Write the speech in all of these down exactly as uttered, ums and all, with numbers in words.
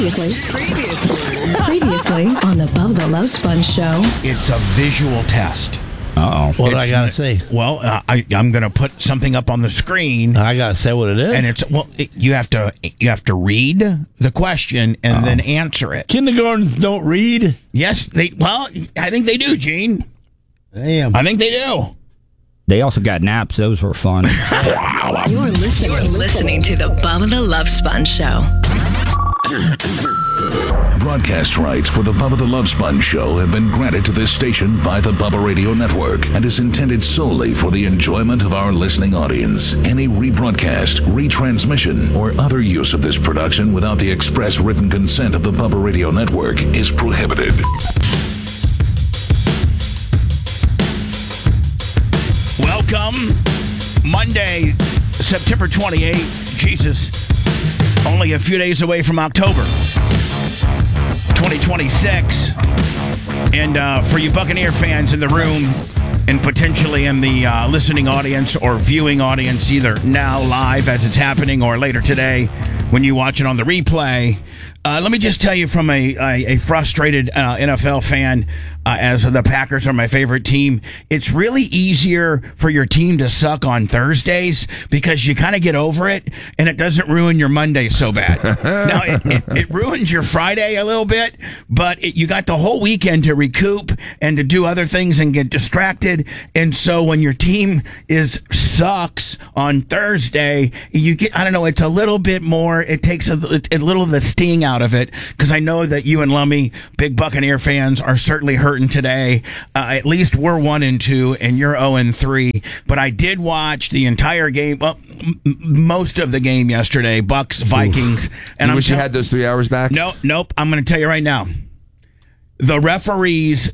Previously, previously, previously on the Bubba the Love Sponge Show. It's a visual test. Uh-oh. What do I It's got to n- say? Well, uh, I, I'm going to put something up on the screen, I got to say what it is. and it's well. It, you have to you have to read the question and then answer it. Kindergartens don't read. Yes, they. Well, I think they do, Gene. Damn. I think they do. They also got naps. Those were fun. You're listening. You're listening to the Bubba the Love Sponge Show. Broadcast rights for the Bubba the Love Sponge Show have been granted to this station by the Bubba Radio Network and is intended solely for the enjoyment of our listening audience. Any rebroadcast, retransmission, or other use of this production without the express written consent of the Bubba Radio Network is prohibited. Welcome, Monday, September twenty-eighth. Jesus, only a few days away from October twenty twenty-six. And uh, for you Buccaneer fans in the room and potentially in the uh, listening audience or viewing audience, either now live as it's happening or later today when you watch it on the replay, uh, let me just tell you from a, a, a frustrated uh, N F L fan, uh, as the Packers are my favorite team, it's really easier for your team to suck on Thursdays because you kind of get over it and it doesn't ruin your Monday so bad. Now, it, it, it ruins your Friday a little bit, but it, you got the whole weekend to recoup and to do other things and get distracted. And so when your team is sucks on Thursday, you get, I don't know, it's a little bit more, it takes a, a little of the sting out of it, because I know that you and Lummy, big Buccaneer fans, are certainly hurting today. Uh, at least we're one and two, and you're zero and three. But I did watch the entire game, well, m- most of the game yesterday, Bucks Vikings. Oof. And you I'm wish you tell- had those three hours back. No, nope. I'm going to tell you right now, the referees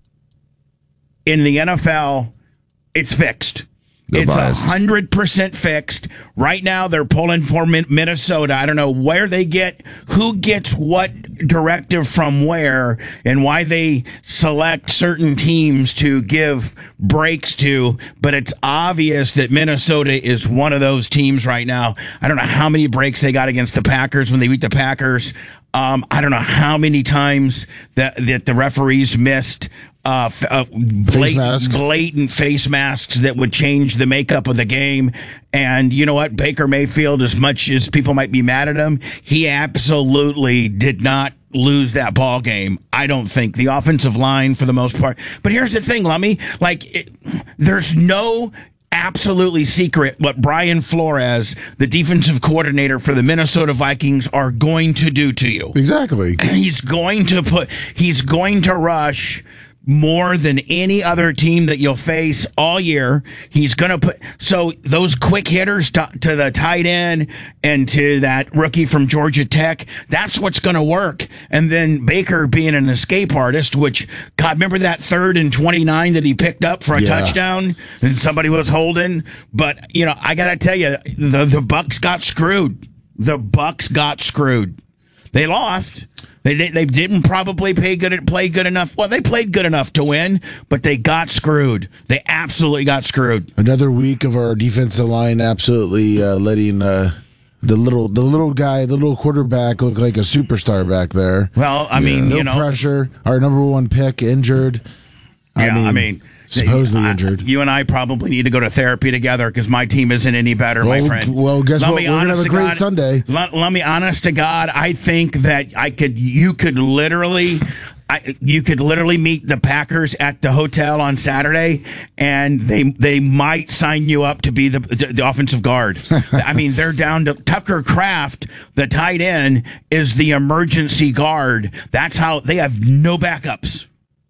in the N F L, it's fixed. They're It's biased. one hundred percent fixed. Right now, they're pulling for Min- Minnesota. I don't know where they get, who gets what directive from where, and why they select certain teams to give breaks to, but it's obvious that Minnesota is one of those teams right now. I don't know how many breaks they got against the Packers when they beat the Packers. Um, I don't know how many times that, that the referees missed uh, f- uh, blatant, masks. blatant face masks that would change the makeup of the game. And you know what? Baker Mayfield, as much as people might be mad at him, he absolutely did not lose that ball game. I don't think. The offensive line, for the most part. But here's the thing, Lummy. Like, it, there's no absolutely secret what Brian Flores, the defensive coordinator for the Minnesota Vikings, are going to do to you. Exactly. He's going to put, he's going to rush more than any other team that you'll face all year. He's going to put, so those quick hitters to, to the tight end and to that rookie from Georgia Tech, that's what's going to work. And then Baker being an escape artist, which, God, remember that third and twenty-nine that he picked up for a Yeah. touchdown and somebody was holding? But, you know, I got to tell you, the, the Bucks got screwed. The Bucks got screwed. They lost. They, they they didn't probably pay good play good enough. Well, they played good enough to win, but they got screwed. They absolutely got screwed. Another week of our defensive line absolutely uh, letting uh, the little the little guy, the little quarterback, look like a superstar back there. Well, I mean, No you know, pressure. Our number one pick injured. yeah, I mean, supposedly I- injured. You and I probably need to go to therapy together because my team isn't any better, my Well, friend. well, guess Let what? me We're gonna honest have a to great God- Sunday. Let, let me honest to God, I think that I could. You could literally. I, you could literally meet the Packers at the hotel on Saturday, and they they might sign you up to be the the, the offensive guard. I mean, they're down to Tucker Kraft, the tight end, is the emergency guard. That's how they have no backups.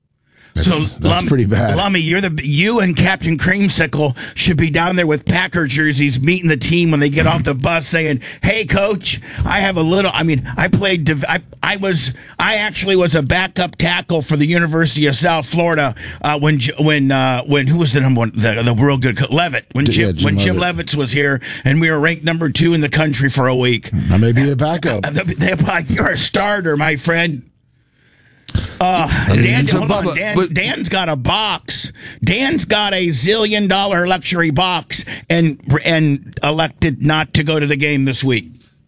That's, so that's Lummy, pretty bad. Lummy, you're the you and Captain Creamsicle should be down there with Packer jerseys, meeting the team when they get off the bus, saying, "Hey, coach, I have a little." I mean, I played. div- I I was. I actually was a backup tackle for the University of South Florida uh, when J- when uh, when who was the number one the, the real good co- Levitt when Yeah, Jim, Jim when Jim Leavitt. Levitt was here, and we were ranked number two in the country for a week. I may be a backup. Uh, they- they- You're a starter, my friend. Uh, Dan, So, hold on. Bubba, Dan, but- Dan's got a box. Dan's got a zillion dollar luxury box and and elected not to go to the game this week.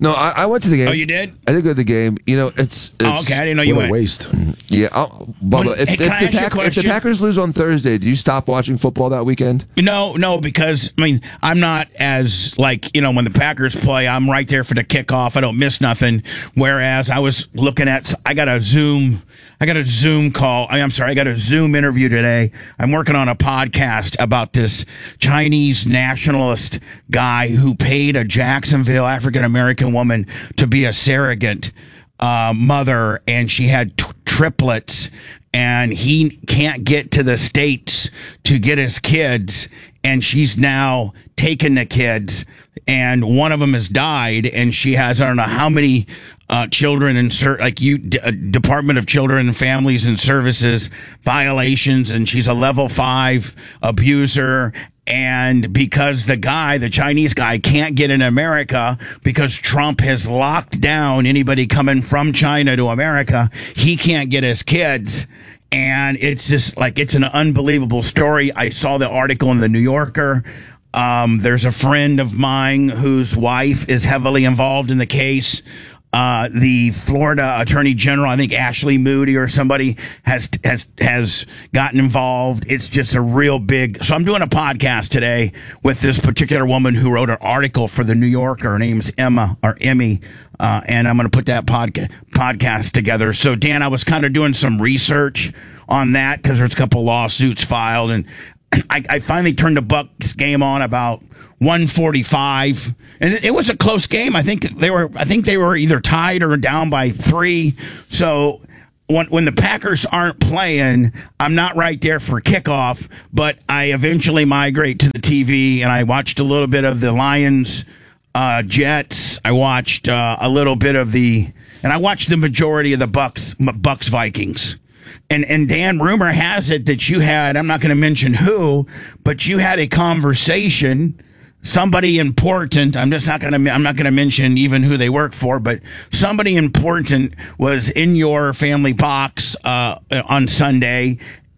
No, I, I went to the game. Oh, you did? I did go to the game. You know, it's. it's Oh, okay. I didn't know you What went. a waste. Yeah, I'll, Bubba, When- if, hey, if, can the I ask you a Pack- if the question? Packers lose on Thursday, do you stop watching football that weekend? No, no, because I mean, I'm not as like, you know, when the Packers play, I'm right there for the kickoff. I don't miss nothing. Whereas I was looking at, I got a Zoom, I got a Zoom call. I, I'm sorry, I got a Zoom interview today. I'm working on a podcast about this Chinese nationalist guy who paid a Jacksonville African American woman to be a surrogate uh, mother, and she had t- triplets. And he can't get to the States to get his kids, and she's now taken the kids, and one of them has died, and she has, I don't know how many uh, children and cert, like you, D- uh, Department of Children and Families and Services violations, and she's a level five abuser. And because the guy, the Chinese guy, can't get in America because Trump has locked down anybody coming from China to America, he can't get his kids. And it's just like, it's an unbelievable story. I saw the article in the New Yorker. Um, there's a friend of mine whose wife is heavily involved in the case. Uh, the Florida Attorney General, I think Ashley Moody or somebody has has has gotten involved. It's just a real big. So I'm doing a podcast today with this particular woman who wrote an article for the New Yorker. Her name's Emma or Emmy, uh, and I'm going to put that podca- podcast together. So Dan, I was kind of doing some research on that because there's a couple lawsuits filed, and I, I finally turned the Bucks game on about one forty-five, and it, it was a close game. I think they were. I think they were either tied or down by three. So when when the Packers aren't playing, I'm not right there for kickoff. But I eventually migrate to the T V, and I watched a little bit of the Lions, uh, Jets. I watched uh, a little bit of the, and I watched the majority of the Bucks Bucks Vikings. And and Dan, rumor has it that you had, I'm not going to mention who, but you had a conversation, somebody important. I'm just not going to, I'm not going to mention even who they work for, but somebody important was in your family box uh, on Sunday,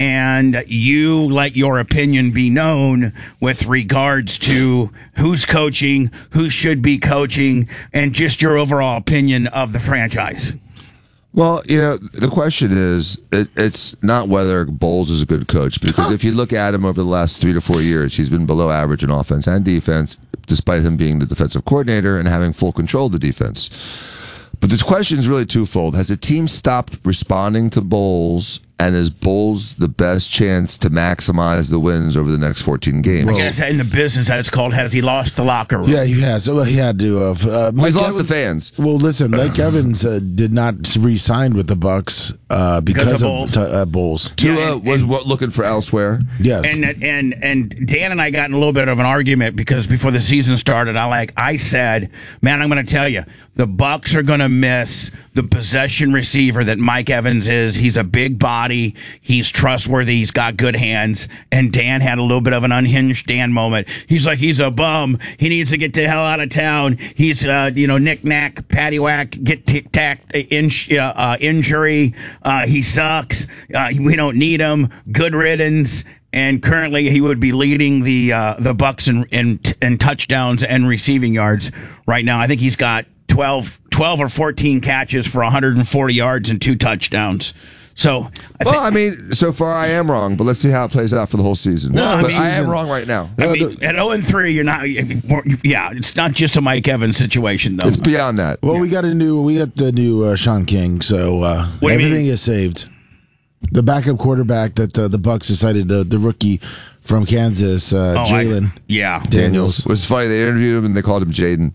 and you let your opinion be known with regards to who's coaching, who should be coaching, and just your overall opinion of the franchise. Well, you know, the question is, it, it's not whether Bowles is a good coach, because if you look at him over the last three to four years, he's been below average in offense and defense, despite him being the defensive coordinator and having full control of the defense. But the question is really twofold. Has the team stopped responding to Bowles, and is Bowles the best chance to maximize the wins over the next fourteen games? I guess in the business that's called, has he lost the locker room? Yeah, he has. Well, he had to. Uh, uh, Well, Mike he's lost Evans- the fans. Well, listen, Mike Evans uh, did not re-sign with the Bucks uh, because, Because of of, Bowles? t- uh, Bowles. Tua Yeah, and- was and- what, looking for elsewhere. Yes. And and and Dan and I got in a little bit of an argument because before the season started, I like I said, man, I'm going to tell you, the Bucks are going to miss the possession receiver that Mike Evans is. He's a big body. He's trustworthy. He's got good hands. And Dan had a little bit of an unhinged Dan moment. He's like, he's a bum. He needs to get the hell out of town. He's, uh, you know, knick-knack, paddywhack, get tic-tac, in, uh, uh, injury. Uh, he sucks. Uh, we don't need him. Good riddance. And currently, he would be leading the uh, the Bucks in, in in touchdowns and receiving yards right now. I think he's got twelve, twelve or fourteen catches for one hundred forty yards and two touchdowns. So, I Well, think, I mean, so far I am wrong, but let's see how it plays out for the whole season. No, I but mean- I am wrong right now. I mean, at oh and three, you're not. Yeah, it's not just a Mike Evans situation, though. It's beyond that. well, we got a new. We got the new uh, Sean King, so uh, What do you everything mean? is saved. The backup quarterback that uh, the Bucks decided, the the rookie from Kansas, uh, Oh, I- Jalen yeah. Daniels. It was funny. They interviewed him and they called him Jaden.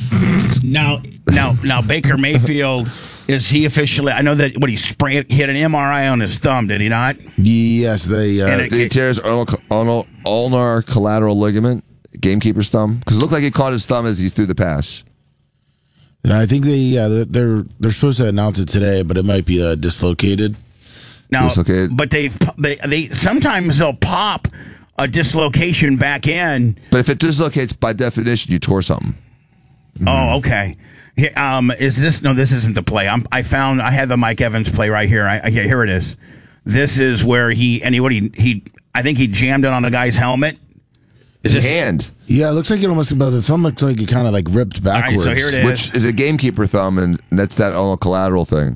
Now, now, now, Baker Mayfield, is he officially? I know that what he sprayed, he had an M R I on his thumb, did he not? Yes, they. Uh, And it- He tears ulnar, ulnar, ulnar collateral ligament, gamekeeper's thumb, because it looked like he caught his thumb as he threw the pass. I think they. Yeah, they're, they're they're supposed to announce it today, but it might be uh, dislocated. Now, Dislocated. but they've they they sometimes they'll pop a dislocation back in. But if it dislocates, by definition, you tore something. Oh, okay. Here, um, is this no? This isn't the play. I'm, I found I had the Mike Evans play right here. I, I yeah, here it is. This is where he and he what he he I think he jammed it on a guy's helmet. Is His this- hand, Yeah, it looks like it almost, but the thumb looks like it kind of like ripped All right, backwards. so here it is. which is a gamekeeper thumb, and that's that all collateral thing.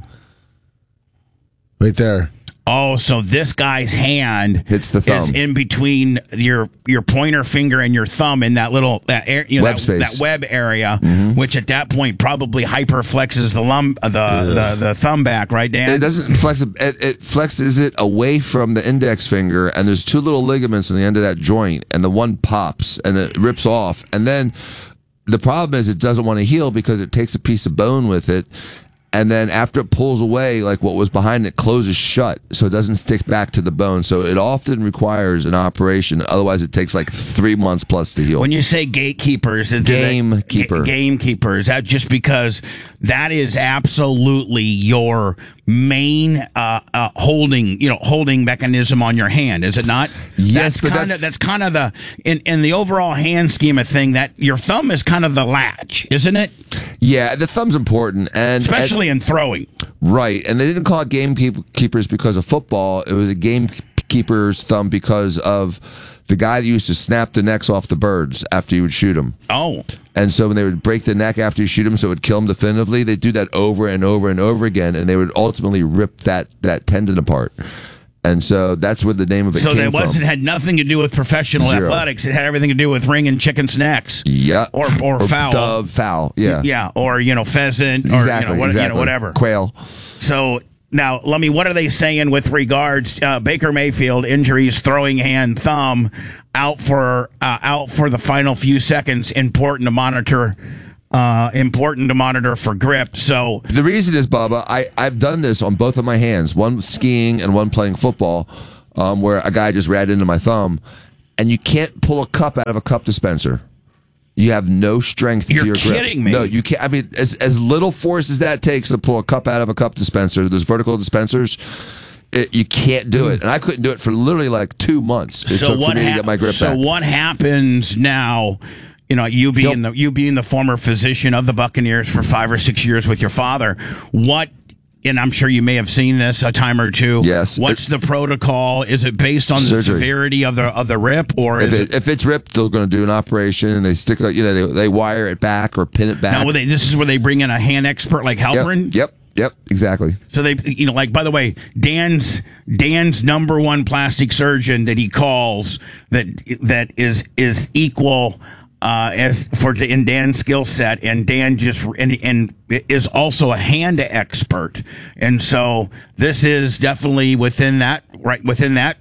Right there. Oh, so this guy's hand Hits the thumb. is in between your your pointer finger and your thumb in that little that air, you know, Web that, space. that web area, Mm-hmm. which at that point probably hyperflexes the lum uh, the, the the thumb back, right, Dan? It doesn't flex it, it flexes it away from the index finger, and there's two little ligaments on the end of that joint, and the one pops and it rips off. And then the problem is it doesn't want to heal because it takes a piece of bone with it. And then after it pulls away, like what was behind it closes shut, so it doesn't stick back to the bone. So it often requires an operation. Otherwise, it takes like three months plus to heal. When you say gatekeepers, is it a- Gamekeeper. ga- gamekeeper, is that just because that is absolutely your main uh, uh, holding, you know, holding mechanism on your hand, is it not? Yes, that's but kind of that's- that's kind of the in in the overall hand scheme of thing. That your thumb is kind of the latch, isn't it? Yeah, the thumb's important, and Especially in throwing. right. And they didn't call it gamekeepers because of football. It was a gamekeeper's thumb because of the guy that used to snap the necks off the birds after you would shoot them. Oh, And so when they would break the neck after you shoot them, so it would kill them definitively, they'd do that over and over and over again, and they would ultimately rip that, that tendon apart. And so that's where the name of it so came that wasn't from. had nothing to do with professional Zero. athletics. It had everything to do with ringing chickens' necks. Yeah. Or or, fowl. Dove, foul. Yeah. Yeah, or you know, pheasant, or Exactly. you know, what, exactly. you know, whatever. Quail. So now, let me. What are they saying with regards uh, Baker Mayfield injuries, throwing hand, thumb, out for uh, out for the final few seconds? Important to monitor. Uh, important to monitor for grip. So The reason is, Bubba, I, I've done this on both of my hands, one skiing and one playing football, um, where a guy just ran into my thumb, and you can't pull a cup out of a cup dispenser. You have no strength You're to your grip. kidding me. No, you can't. I mean, as, as little force as that takes to pull a cup out of a cup dispenser, those vertical dispensers, it, you can't do it. And I couldn't do it for literally like two months. It so took what for me to hap- get my grip So back. what happens now? You know, you being Yep. the you being the former physician of the Buccaneers for five or six years with your father. What? And I'm sure you may have seen this a time or two. Yes. What's the protocol? Is it based on the Surgery. severity of the of the rip, or If, is it, it? if it's ripped, they're going to do an operation, and they stick, a- you know, they, they wire it back or pin it back. No, they, this is where they bring in a hand expert like Halperin. Yep, yep, yep, exactly. So they, you know, like by the way, Dan's Dan's number one plastic surgeon that he calls that that is is equal uh, as for in Dan's skill set, and Dan just and and is also a hand expert, and so this is definitely within that right within that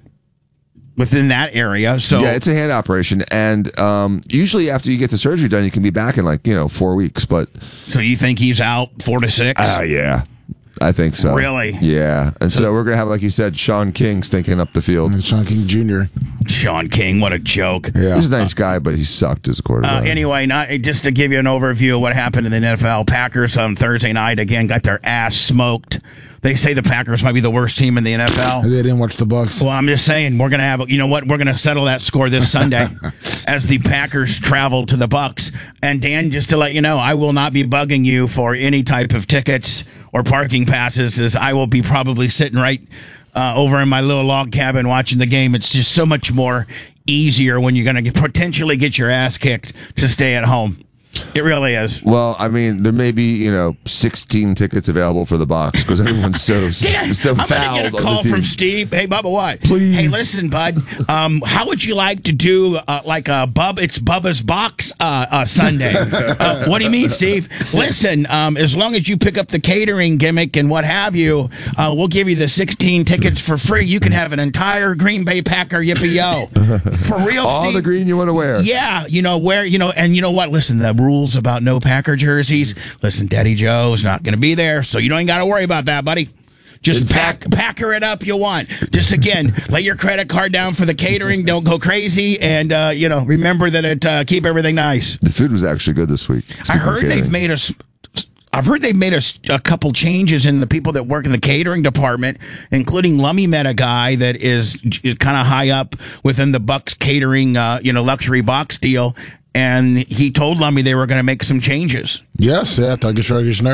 within that area. So Yeah, it's a hand operation, and um, usually after you get the surgery done, you can be back in like you know four weeks. But so you think he's out four to six? uh, yeah, I think so. Really? Yeah, and so we're gonna have, like you said, Sean King stinking up the field. And Sean King Junior Sean King, what a joke. Yeah. He's a nice guy, but he sucked as a Uh, quarterback. anyway, not, just to give you an overview of what happened in the N F L, Packers on Thursday night again got their ass smoked. They say the Packers might be the worst team in the N F L. They didn't watch the Bucks. Well, I'm just saying we're gonna have. You know what? We're gonna settle that score this Sunday as the Packers travel to the Bucks. And Dan, just to let you know, I will not be bugging you for any type of tickets or parking passes, as I will be probably sitting right uh, over in my little log cabin watching the game. It's just so much more easier when you're gonna get, potentially get your ass kicked to stay at home. It really is. Well, I mean, there may be, you know, sixteen tickets available for the box because everyone's so Dan, so I'm gonna fouled get a on call the team. from Steve. Hey, Bubba, what? Please. Hey, listen, bud. Um, how would you like to do uh, like a Bub? It's Bubba's box uh, uh, Sunday. uh, what do you mean, Steve? Listen, um, as long as you pick up the catering gimmick and what have you, uh, we'll give you the sixteen tickets for free. You can have an entire Green Bay Packer yippee yo for real, All Steve. the green you want to wear. Yeah, you know where you know, and you know what? Listen, the rules about no Packer jerseys. Listen, Daddy Joe's not going to be there, so you don't even got to worry about that, buddy. Just In pack packer it up you want. Just again, lay your credit card down for the catering. Don't go crazy, and uh, you know, remember that it uh, keep everything nice. The food was actually good this week. I Speaking of heard they've catering. made us. I've heard they've made a, a couple changes in the people that work in the catering department, including Lummy met a guy that is, is kind of high up within the Bucks catering, uh, you know, luxury box deal, and he told Lummy they were going to make some changes. Yes, yeah, Thuggish Ruggish Nerd.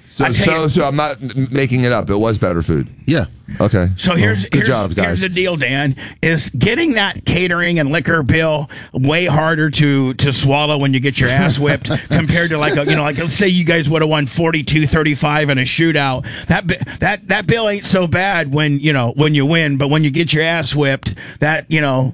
So, I tell so, you- so I'm not m- making it up. It was better food. Yeah. Okay. So here's Well, good here's, job, guys. here's the deal, Dan. Is getting that catering and liquor bill way harder to to swallow when you get your ass whipped compared to like a, you know like let's say you guys would have won forty-two thirty-five in a shootout. That bi- that that bill ain't so bad when you know when you win, but when you get your ass whipped, that you know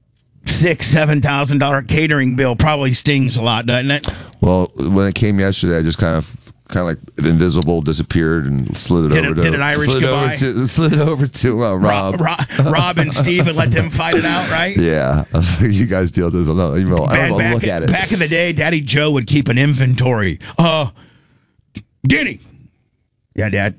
six seven thousand dollar catering bill probably stings a lot, doesn't it? Well, when it came yesterday, I just kind of, kind of like invisible, disappeared and slid it Did over it- to did an Irish slid goodbye? over to slid it over to uh, Rob. Rob, Rob, Rob and Steve and let them fight it out, right? Yeah, I was like, you guys deal with this. I don't know. You know, I Man, don't know. back, Look at it. back in the day, Daddy Joe would keep an inventory. Uh, Denny. Yeah, Dad.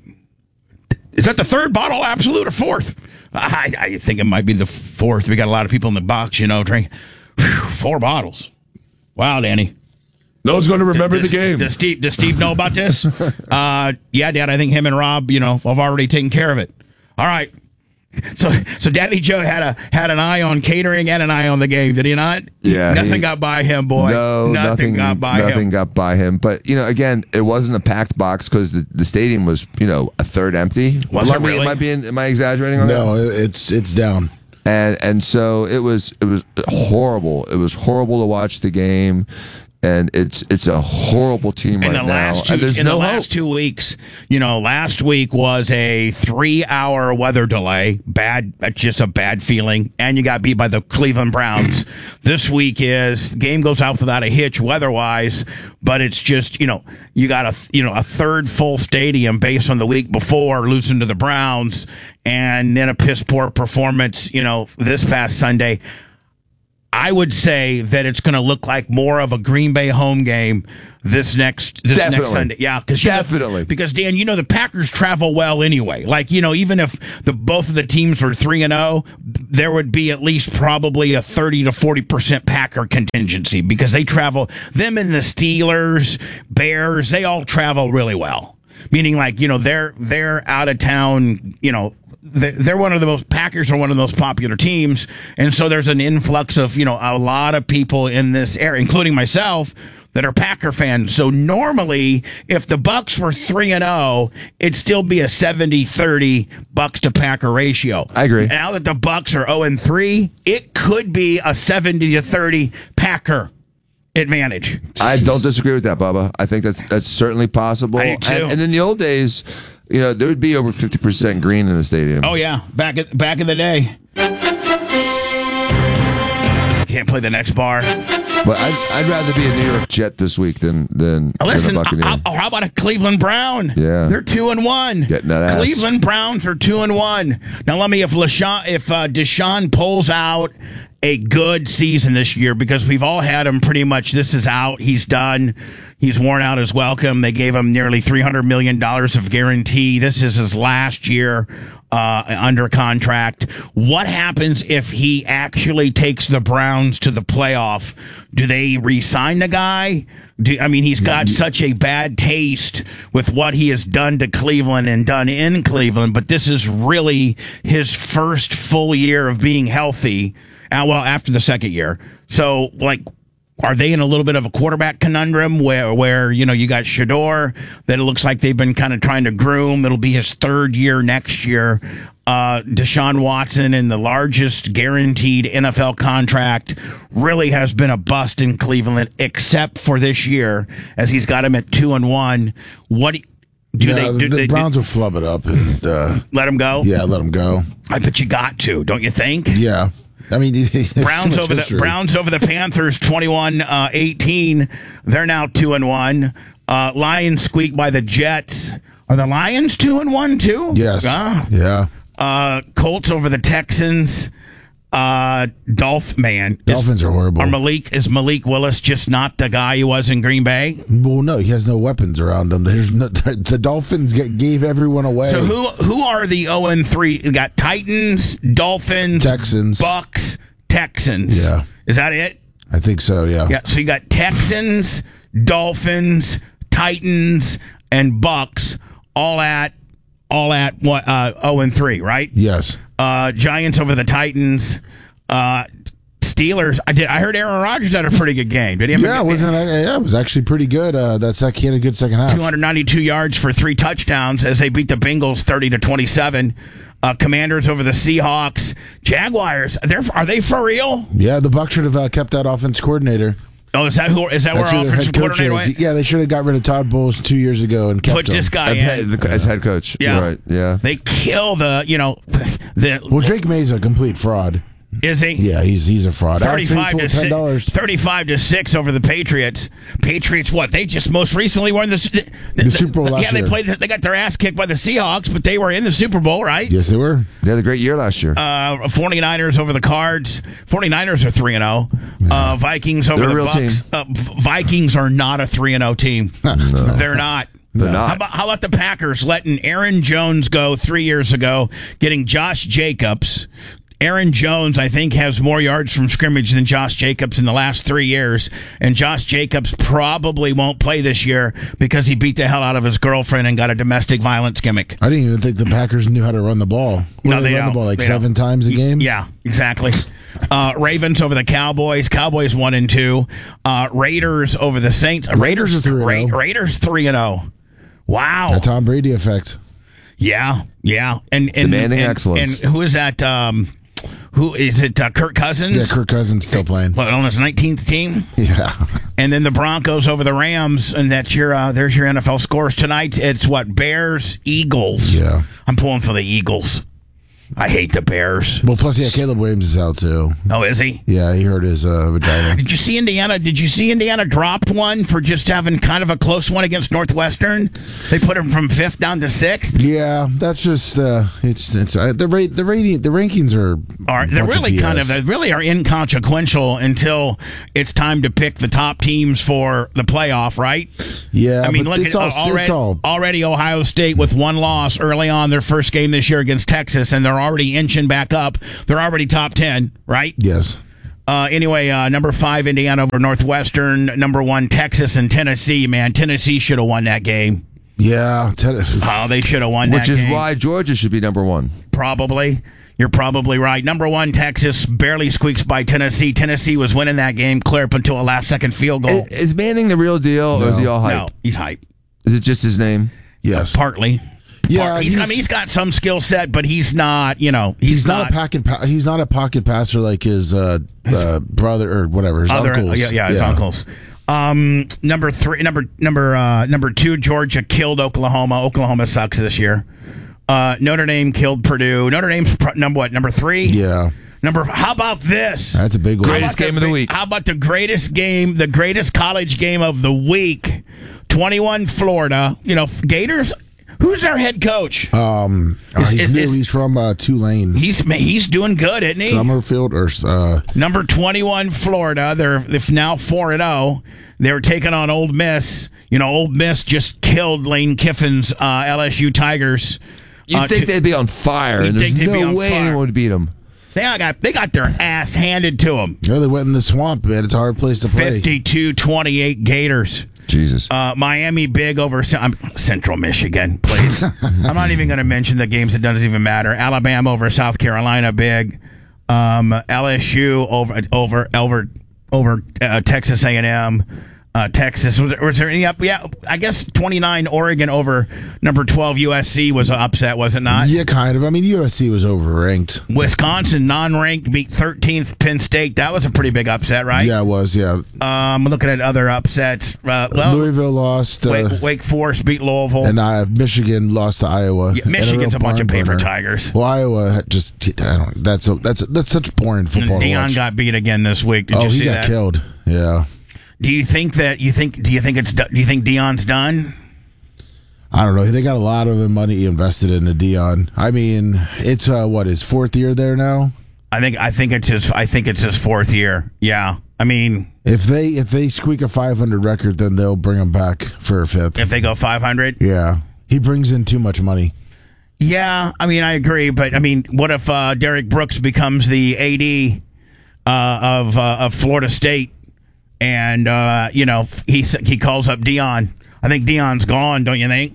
Is that the third bottle, Absolute, or fourth? I, I think it might be the fourth. We got a lot of people in the box, you know, drink. Whew, four bottles. Wow, Danny. No one's going to remember Does, the game. Does Steve, does Steve know about this? uh, yeah, Dad, I think him and Rob, you know, have already taken care of it. All right. So, so Daddy Joe had a had an eye on catering and an eye on the game, did he not? Yeah, nothing he- got by him, boy. No, nothing, nothing got by nothing him. got by him. But you know, again, it wasn't a packed box because the, the stadium was, you know, a third empty. Was am, it I, really? am I being am I exaggerating on that? No, it's it's down. And and so it was it was horrible. It was horrible to watch the game. And it's it's a horrible team in right the now. last two, and there's in no the hope. last two weeks, you know, last week was a three-hour weather delay. Bad, that's just a bad feeling. And you got beat by the Cleveland Browns. This week is game goes out without a hitch weather-wise, but it's just you know you got a you know a third full stadium based on the week before losing to the Browns, and then a piss poor performance. You know, this past Sunday. I would say that it's going to look like more of a Green Bay home game this next this Definitely. next Sunday. Yeah, because Definitely. because Dan, you know the Packers travel well anyway. Like you know, even if the both of the teams were three and zero, there would be at least probably a thirty to forty percent Packer contingency because they travel. Them and the Steelers, Bears, they all travel really well. Meaning, like you know, they're they're out of town. You know. They're one of the most Packers are one of the most popular teams, and so there's an influx of you know a lot of people in this area, including myself, that are Packer fans. So normally, if the Bucks were three and zero, it'd still be a seventy thirty Bucks to Packer ratio. I agree. Now that the Bucks are zero and three, it could be a seventy to thirty Packer advantage. I don't disagree with that, Bubba. I think that's that's certainly possible. I do too. And, and in the old days, you know, there would be over fifty percent green in the stadium. Oh yeah, back at back in the day. Can't play the next bar. But I'd, I'd rather be a New York Jet this week than than, Listen, than a Buccaneer. how, how about a Cleveland Brown? Yeah. They're two and one. Getting that ass. Cleveland Browns are two and one. Now let me if LaShawn, if uh, Deshaun pulls out a good season this year, because we've all had him pretty much. This is out. He's done. He's worn out his welcome. They gave him nearly three hundred million dollars of guarantee. This is his last year uh, under contract. What happens if he actually takes the Browns to the playoff? Do they re-sign the guy? Do, I mean, he's got such a bad taste with what he has done to Cleveland and done in Cleveland, but this is really his first full year of being healthy. Uh, well, after the second year. So, like, are they in a little bit of a quarterback conundrum where, where you know, you got Shador that it looks like they've been kind of trying to groom. It'll be his third year next year. Uh, Deshaun Watson in the largest guaranteed N F L contract really has been a bust in Cleveland, except for this year, as he's got him at two and one. What do, do yeah, they do? the they, Browns will flub it up and uh, let him go? yeah, let them go. I bet you got to, don't you think? Yeah. I mean, Browns over the Browns over the Panthers, twenty-one eighteen. They're now two and one. Uh, Lions squeak by the Jets. Are the Lions two and one too? Yes. Ah. Yeah. Uh, Colts over the Texans. Uh, Dolph man. Dolphins is, are horrible. Are Malik is Malik Willis just not the guy he was in Green Bay? Well, no, he has no weapons around him. There's no, the Dolphins get, gave everyone away. So who who are the zero and three? You got Titans, Dolphins, Texans, Bucks, Texans. Yeah. Is that it? I think so. Yeah. Yeah, so you got Texans, Dolphins, Titans, and Bucks all at all at what uh oh and three, right? Yes. Uh Giants over the Titans, uh Steelers. I did. I heard Aaron Rodgers had a pretty good game. Did he? Have Yeah, a, it wasn't. Yeah, it was actually pretty good. Uh, that sec- he had a good second half. two hundred ninety-two yards for three touchdowns as they beat the Bengals thirty to twenty-seven. Uh, Commanders over the Seahawks. Jaguars. They're, are they for real? Yeah, the Bucs should have uh, kept that offense coordinator. Oh, is that who? Is that That's where who their offensive head coach coordinator is. went? Yeah, they should have got rid of Todd Bowles two years ago and kept Put him. this guy As in. head- the- as head coach. Yeah. You're right. Yeah. They kill the. You know, the. Well, Drake May's a complete fraud. Is he? Yeah, he's he's a fraud. Thirty-five to ten dollars. six, thirty-five to six over the Patriots. Patriots, what? They just most recently were in the the, The Super Bowl last Yeah, they year. played. They got their ass kicked by the Seahawks, but they were in the Super Bowl, right? Yes, they were. They had a great year last year. Uh, 49ers over the Cards. 49ers are three and zero. Uh, Vikings over They're a the real Bucks. team. Uh, V- Vikings are not a three and zero team. They're not. They're not. How about, how about the Packers letting Aaron Jones go three years ago, getting Josh Jacobs? Aaron Jones, I think, has more yards from scrimmage than Josh Jacobs in the last three years. And Josh Jacobs probably won't play this year because he beat the hell out of his girlfriend and got a domestic violence gimmick. I didn't even think the Packers knew how to run the ball. What No, do they run don't. the ball like They seven don't. times a game. Yeah, exactly. Uh, Ravens over the Cowboys. Cowboys one and two. Uh, Raiders over the Saints. Uh, Raiders are three and Ra- oh. Raiders three and zero. Wow. The Tom Brady effect. Yeah, yeah. And and Demanding and, excellence. And who is that? Um, who is it? Uh, Kirk Cousins. Yeah, Kirk Cousins still playing. What, on his nineteenth team? Yeah. And then the Broncos over the Rams, and that's your uh, there's your N F L scores tonight. It's what, Bears, Eagles. Yeah. I'm pulling for the Eagles. I hate the Bears. Well, plus, yeah, Caleb Williams is out too. Oh, is he? Yeah, he hurt his uh, vagina. Did you see Indiana? Did you see Indiana dropped one for just having kind of a close one against Northwestern? They put him from fifth down to sixth. Yeah, that's just uh, it's it's uh, the rate the rating the rankings are Are a they bunch really B S. kind of they really are inconsequential until it's time to pick the top teams for the playoff, right? Yeah, I mean, but look it's at all, already, it's all already Ohio State with one loss early on their first game this year against Texas, and they're already inching back up. They're already top ten, right? yes. Uh, anyway, uh, number five, Indiana over Northwestern. Number one, Texas and Tennessee. Man, Tennessee should have won that game. Yeah, ten- Oh, they should have won Which that is game. why Georgia should be number one. Probably. You're probably right. Number one, Texas barely squeaks by Tennessee. Tennessee was winning that game clear up until a last-second field goal. Is, is Manning the real deal, or is he all hype? No, he's hype. Is it just his name? yes. Partly. Yeah, Part- he's, I he's- mean, he's got some skill set, but he's not, you know, he's, He's not, a pocket. Pa- he's not a pocket passer like his uh, uh, brother or whatever. His other, uncles. Yeah, yeah, his uncles. Um, number three, number number uh, number two, Georgia killed Oklahoma. Oklahoma sucks this year. Uh, Notre Dame killed Purdue. Notre Dame's pr- number what? Number three. Yeah, Number. How about this? that's a big one. How Greatest about game of the bi- week. How about the greatest game, the greatest college game of the week? twenty-one Florida. You know, Gators. Who's their head coach? Um, uh, Is- he's is- new. is- he's from uh, Tulane, He's he's doing good, isn't he? Summerfield, or uh, Number twenty-one, Florida. They're, they're now four and oh. They're taking on Old Miss. You know, Old Miss just killed Lane Kiffin's uh, L S U Tigers. You'd Uh, think to- they'd be on fire, You'd and there's think they'd be no on way fire. anyone would beat them. They got they got their ass handed to them. you know, they went in the swamp, man. It's a hard place to play. fifty-two twenty-eight Gators. Jesus. Uh, Miami big over C- um, Central Michigan, please. I'm not even going to mention the games. It doesn't even matter. Alabama over South Carolina big. Um, L S U over over over over uh, Texas A and M. Uh, Texas was there, was there any up? Yeah, I guess twenty-nine Oregon over number twelve U S C was an upset, was it not? Yeah, kind of. I mean, U S C was overranked. Wisconsin non-ranked beat thirteenth Penn State. That was a pretty big upset, right? Yeah, it was. Yeah, Um, looking at other upsets. Uh, well, Louisville lost, uh, Wake, Wake Forest beat Louisville. and uh, Michigan lost to Iowa. Yeah, in Michigan's real a bunch of barn paper burner. tigers. Well, Iowa had just I don't. That's a, that's a, that's such boring football. to Dion watch. got beat again this week. Did oh, you he see got that? killed. Yeah. Do you think that you think? Do you think it's? Do you think Dion's done? I don't know. They got a lot of money invested into Dion. I mean, it's uh, what his fourth year there now. I think. I think it's his. I think it's his fourth year. Yeah. I mean, If they if they squeak a five hundred record, then they'll bring him back for a fifth. if they go five hundred. Yeah, he brings in too much money. Yeah. I mean, I agree. But I mean, what if uh, Derek Brooks becomes the A D uh, of uh, of Florida State, and uh, you know he he calls up Dion? I think Dion's gone. Don't you think?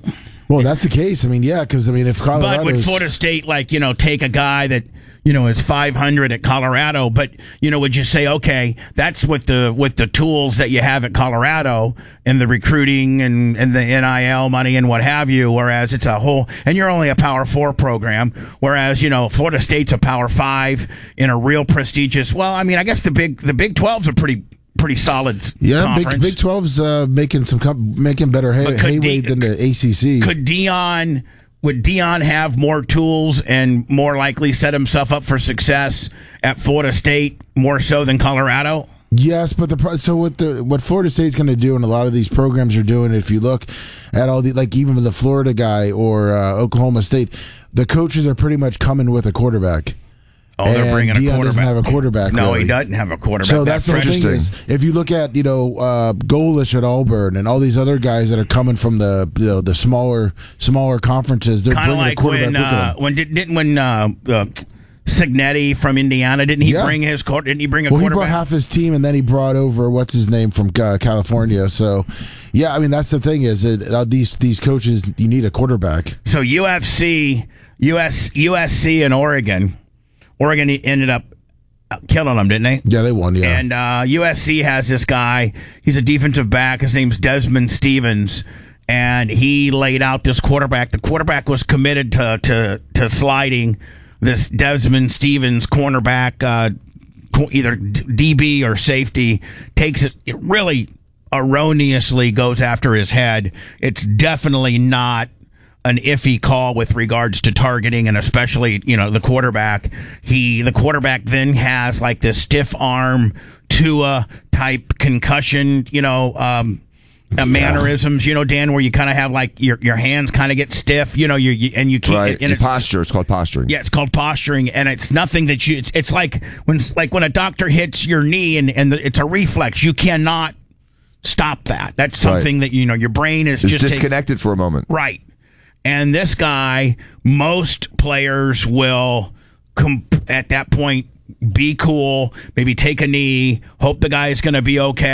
Well, that's the case. I mean, yeah, because I mean, if Colorado, but would Florida State like you know take a guy that you know is five hundred at Colorado, but you know would you say okay, that's with the with the tools that you have at Colorado and the recruiting and and the N I L money and what have you, whereas it's a whole and you're only a Power Four program, whereas you know Florida State's a Power Five in a real prestigious. Well, I mean, I guess the big the Big twelve's a pretty. Pretty solid yeah, conference. Big Big twelve's uh, making some com- making better hay- headway than the A C C. Could Dion would Dion have more tools and more likely set himself up for success at Florida State more so than Colorado? Yes, but the pro- so what the what Florida State's going to do, and a lot of these programs are doing. If you look at all the like even the Florida guy or uh, Oklahoma State, the coaches are pretty much coming with a quarterback. Oh, they're and bringing Dion a quarterback. doesn't have a quarterback. No, really. he doesn't have a quarterback. So that's, that's the thing is, if you look at you know uh, Golish at Auburn and all these other guys that are coming from the you know, the smaller smaller conferences, they're kind of bringing like a quarterback when with uh, them. when did, didn't when uh, uh, Signetti from Indiana didn't he Yeah. bring his court? Didn't he bring a Well, he quarterback? brought half his team, and then he brought over what's his name from uh, California. So, yeah, I mean that's the thing is that uh, these these coaches you need a quarterback. So U F C, U S, U S C, and Oregon. Oregon ended up killing them, didn't they? Yeah, they won. Yeah, And uh, U S C has this guy. He's a defensive back. His name's Desmond Stevens, and he laid out this quarterback. The quarterback was committed to to, to sliding. This Desmond Stevens cornerback, uh, either D B or safety, takes it, it really erroneously goes after his head. It's definitely not an iffy call with regards to targeting, and especially, you know, the quarterback. He, the quarterback then has like this stiff arm Tua type concussion, you know, um, uh, mannerisms, you know, Dan, where you kind of have like your your hands kind of get stiff, you know, you, you and you can't. Right, And your it's, posture. It's called posturing. yeah, it's called posturing, and it's nothing that you. It's, it's like when like when a doctor hits your knee, and and the, it's a reflex. You cannot stop that. That's something Right. that you know your brain is It's just taking- disconnected for a moment. right. And this guy, most players will, comp- at that point, be cool, maybe take a knee, hope the guy's going to be okay.